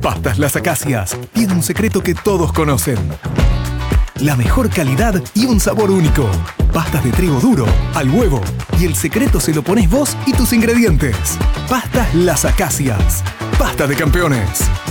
Pastas Las Acacias tiene un secreto que todos conocen. La mejor calidad y un sabor único. Pastas de trigo duro, al huevo. Y el secreto se lo pones vos y tus ingredientes. Pastas Las Acacias. Pasta de campeones.